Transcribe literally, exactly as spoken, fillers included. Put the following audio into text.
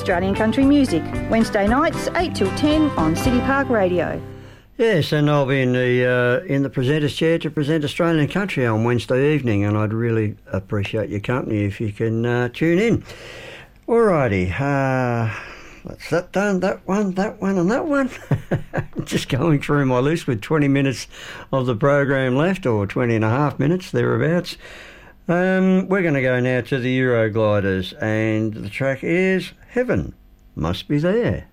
Australian country music. Wednesday nights, eight till ten on City Park Radio. Yes, and I'll be in the uh, in the presenter's chair to present Australian country on Wednesday evening, and I'd really appreciate your company if you can uh, tune in. Alrighty, uh, that's that done, that one, that one and that one. Just going through my list with twenty minutes of the program left, or twenty and a half minutes, thereabouts. Um, we're going to go now to the Eurogliders, and the track is Heaven Must Be There.